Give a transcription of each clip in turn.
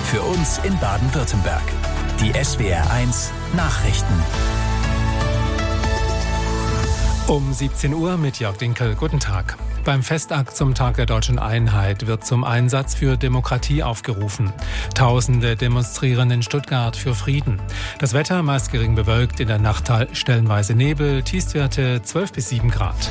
für uns in Baden-Württemberg. Die SWR1 Nachrichten. Um 17 Uhr mit Jörg Dinkel. Guten Tag. Beim Festakt zum Tag der Deutschen Einheit wird zum Einsatz für Demokratie aufgerufen. Tausende demonstrieren in Stuttgart für Frieden. Das Wetter meist gering bewölkt, in der Nacht stellenweise Nebel, Tiefstwerte 12 bis 7 Grad.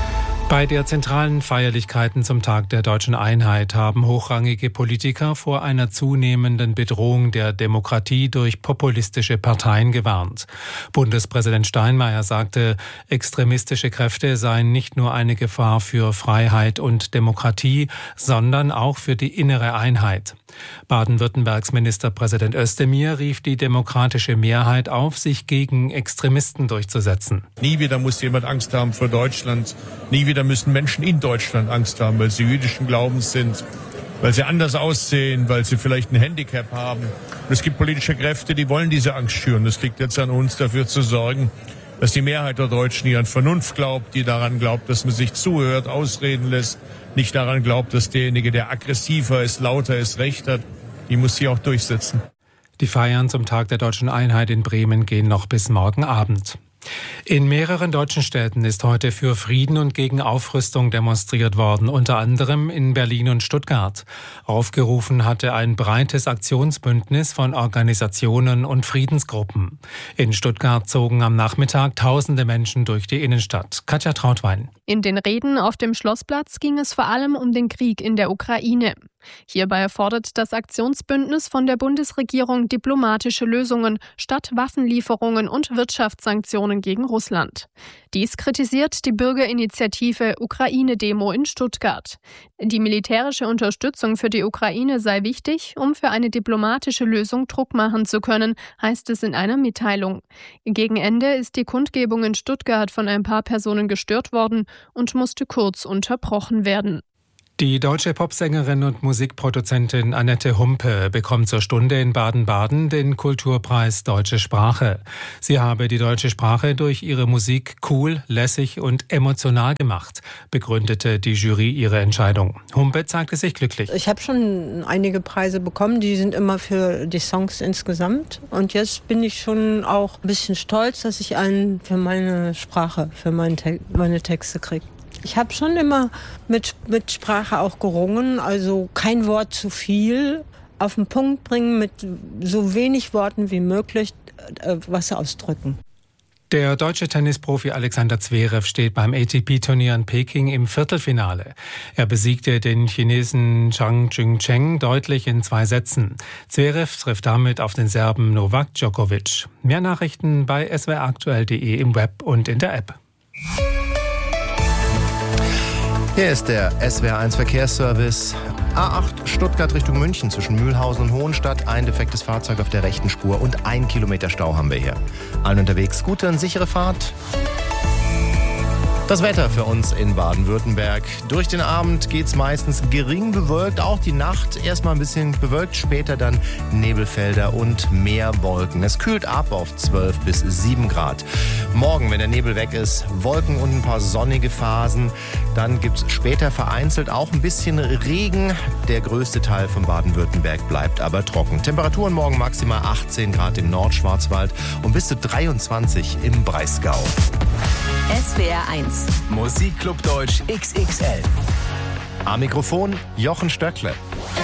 Bei der zentralen Feierlichkeiten zum Tag der Deutschen Einheit haben hochrangige Politiker vor einer zunehmenden Bedrohung der Demokratie durch populistische Parteien gewarnt. Bundespräsident Steinmeier sagte, extremistische Kräfte seien nicht nur eine Gefahr für Freiheit und Demokratie, sondern auch für die innere Einheit. Baden-Württembergs Ministerpräsident Özdemir rief die demokratische Mehrheit auf, sich gegen Extremisten durchzusetzen. Nie wieder muss jemand Angst haben vor Deutschland. Nie wieder müssen Menschen in Deutschland Angst haben, weil sie jüdischen Glaubens sind, weil sie anders aussehen, weil sie vielleicht ein Handicap haben. Und es gibt politische Kräfte, die wollen diese Angst schüren. Es liegt jetzt an uns, dafür zu sorgen, dass die Mehrheit der Deutschen die an Vernunft glaubt, die daran glaubt, dass man sich zuhört, ausreden lässt, nicht daran glaubt, dass derjenige, der aggressiver ist, lauter ist, Recht hat, die muss sie auch durchsetzen. Die Feiern zum Tag der Deutschen Einheit in Bremen gehen noch bis morgen Abend. In mehreren deutschen Städten ist heute für Frieden und gegen Aufrüstung demonstriert worden, unter anderem in Berlin und Stuttgart. Aufgerufen hatte ein breites Aktionsbündnis von Organisationen und Friedensgruppen. In Stuttgart zogen am Nachmittag tausende Menschen durch die Innenstadt. Katja Trautwein. In den Reden auf dem Schlossplatz ging es vor allem um den Krieg in der Ukraine. Hierbei fordert das Aktionsbündnis von der Bundesregierung diplomatische Lösungen statt Waffenlieferungen und Wirtschaftssanktionen gegen Russland. Dies kritisiert die Bürgerinitiative Ukraine-Demo in Stuttgart. Die militärische Unterstützung für die Ukraine sei wichtig, um für eine diplomatische Lösung Druck machen zu können, heißt es in einer Mitteilung. Gegen Ende ist die Kundgebung in Stuttgart von ein paar Personen gestört worden und musste kurz unterbrochen werden. Die deutsche Popsängerin und Musikproduzentin Annette Humpe bekommt zur Stunde in Baden-Baden den Kulturpreis Deutsche Sprache. Sie habe die deutsche Sprache durch ihre Musik cool, lässig und emotional gemacht, begründete die Jury ihre Entscheidung. Humpe zeigte sich glücklich. Ich habe schon einige Preise bekommen, die sind immer für die Songs insgesamt. Und jetzt bin ich schon auch ein bisschen stolz, dass ich einen für meine Sprache, für meine Texte kriege. Ich habe schon immer mit Sprache auch gerungen, also kein Wort zu viel, auf den Punkt bringen, mit so wenig Worten wie möglich was ausdrücken. Der deutsche Tennisprofi Alexander Zverev steht beim ATP-Turnier in Peking im Viertelfinale. Er besiegte den Chinesen Zhang Jingcheng deutlich in 2 Sätzen. Zverev trifft damit auf den Serben Novak Djokovic. Mehr Nachrichten bei swraktuell.de im Web und in der App. Hier ist der SWR1 Verkehrsservice. A8 Stuttgart Richtung München zwischen Mühlhausen und Hohenstadt. Ein defektes Fahrzeug auf der rechten Spur und 1 Kilometer Stau haben wir hier. Allen unterwegs gute und sichere Fahrt. Das Wetter für uns in Baden-Württemberg. Durch den Abend geht's meistens gering bewölkt, auch die Nacht erstmal ein bisschen bewölkt, später dann Nebelfelder und mehr Wolken. Es kühlt ab auf 12 bis 7 Grad. Morgen, wenn der Nebel weg ist, Wolken und ein paar sonnige Phasen. Dann gibt's später vereinzelt auch ein bisschen Regen. Der größte Teil von Baden-Württemberg bleibt aber trocken. Temperaturen morgen maximal 18 Grad im Nordschwarzwald und bis zu 23 im Breisgau. SWR1 Musikclub Deutsch XXL. Am Mikrofon Jochen Stöckle.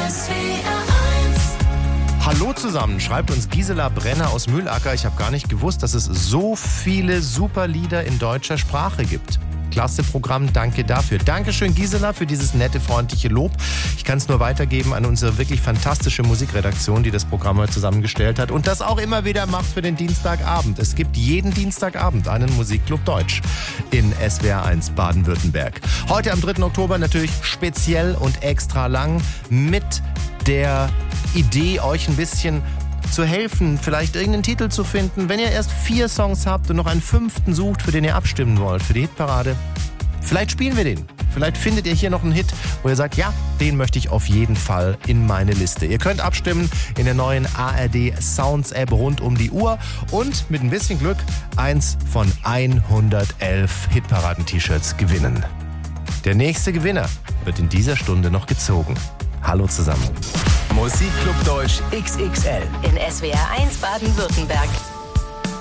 Hallo zusammen, schreibt uns Gisela Brenner aus Mühlacker. Ich habe gar nicht gewusst, dass es so viele super Lieder in deutscher Sprache gibt. Klasse Programm, danke dafür. Dankeschön Gisela für dieses nette, freundliche Lob. Ich kann es nur weitergeben an unsere wirklich fantastische Musikredaktion, die das Programm heute zusammengestellt hat und das auch immer wieder macht für den Dienstagabend. Es gibt jeden Dienstagabend einen Musikclub Deutsch in SWR1 Baden-Württemberg. Heute am 3. Oktober natürlich speziell und extra lang mit der Idee, euch ein bisschen zu helfen, vielleicht irgendeinen Titel zu finden. Wenn ihr erst 4 Songs habt und noch einen 5. sucht, für den ihr abstimmen wollt, für die Hitparade, vielleicht spielen wir den. Vielleicht findet ihr hier noch einen Hit, wo ihr sagt, ja, den möchte ich auf jeden Fall in meine Liste. Ihr könnt abstimmen in der neuen ARD Sounds App rund um die Uhr und mit ein bisschen Glück eins von 111 Hitparaden-T-Shirts gewinnen. Der nächste Gewinner wird in dieser Stunde noch gezogen. Hallo zusammen. Musikclub Deutsch XXL in SWR 1 Baden-Württemberg.